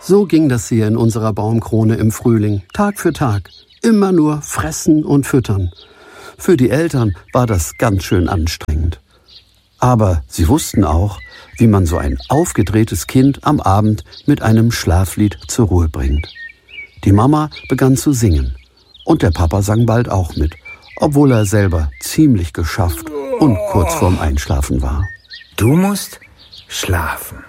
So ging das hier in unserer Baumkrone im Frühling, Tag für Tag. Immer nur fressen und füttern. Für die Eltern war das ganz schön anstrengend. Aber sie wussten auch, wie man so ein aufgedrehtes Kind am Abend mit einem Schlaflied zur Ruhe bringt. Die Mama begann zu singen und der Papa sang bald auch mit, obwohl er selber ziemlich geschafft und kurz vorm Einschlafen war. Du musst schlafen.